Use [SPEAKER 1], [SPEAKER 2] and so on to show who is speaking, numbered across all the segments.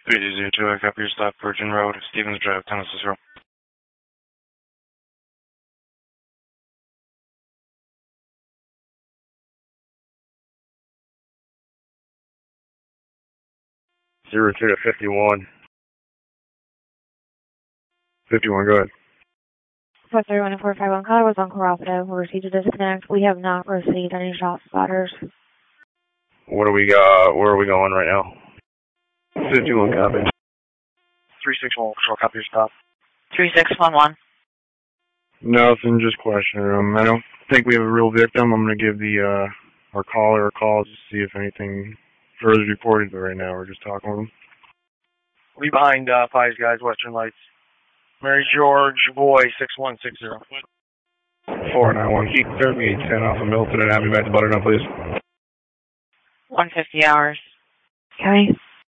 [SPEAKER 1] 302, I copy your stop, Virgin Road, Stevens Drive, Tennessee Road.
[SPEAKER 2] Zero two to 51. 51, go ahead.
[SPEAKER 3] 431 and 451 caller was uncooperative. We received a disconnect. We have not received any shot spotters.
[SPEAKER 2] What do we got? Where are we going right now?
[SPEAKER 4] 51, copy.
[SPEAKER 1] 361, control, copy your stop.
[SPEAKER 5] 3611.
[SPEAKER 2] Nothing, just questioning him. I don't think we have a real victim. I'm going to give the our caller a call to see if anything further is reported, but right now we're just talking with him.
[SPEAKER 1] We behind Pies Guys, Western Lights. Mary George, boy, 6160.
[SPEAKER 4] 491, keep 3810 off of Milton and Abbey back to Butternut, please.
[SPEAKER 5] 150 hours.
[SPEAKER 3] Okay.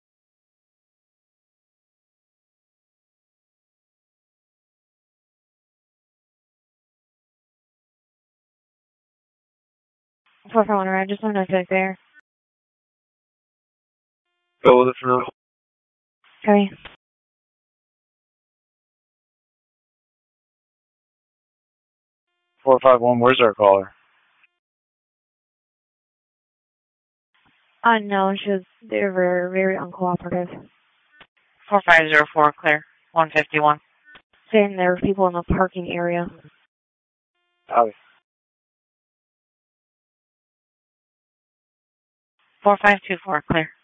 [SPEAKER 3] Four for one, I just want to check there.
[SPEAKER 1] Go with it for now.
[SPEAKER 3] Okay.
[SPEAKER 1] 451, where's our caller?
[SPEAKER 3] Unknown. They're very, very uncooperative.
[SPEAKER 5] 4504, clear. 151.
[SPEAKER 3] Saying there are people in the parking area.
[SPEAKER 1] Copy.
[SPEAKER 5] 4524, clear.